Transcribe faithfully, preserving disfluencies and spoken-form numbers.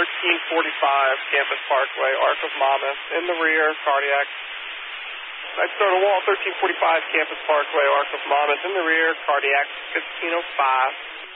thirteen forty-five, Campus Parkway, Arc of Monmouth. In the rear, cardiac. I'd start a wall, thirteen forty-five, Campus Parkway, Arc of Monmouth. In the rear, cardiac, fifteen oh five.